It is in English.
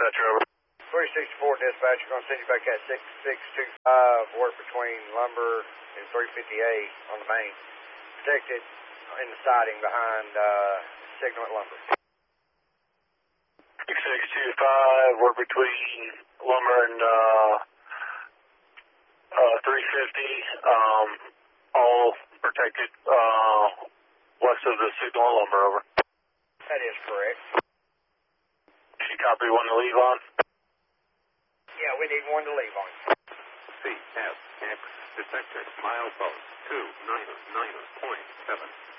dispatcher, over. 2064 dispatch, we're going to send you back at 6625, work between lumber and 350A on the main. Protected in the siding behind Signal at Lumber. 6625, work between lumber and 350, all protected west of the Signal at Lumber, over. That is correct. Did you copy one to leave on? Yeah, we need one to leave on. CSX detected milepost 299.7.